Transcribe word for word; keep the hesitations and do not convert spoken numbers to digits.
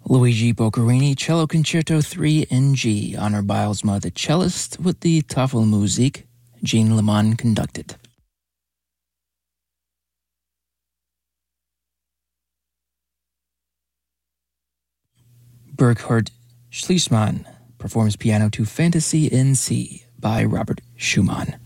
Luigi Boccherini, Cello Concerto three in G. Honor Bijlsma, the cellist, with the Tafelmusik. Jean Leman conducted. Burkhard Schließmann performs Piano to Fantasy in C by Robert Schumann.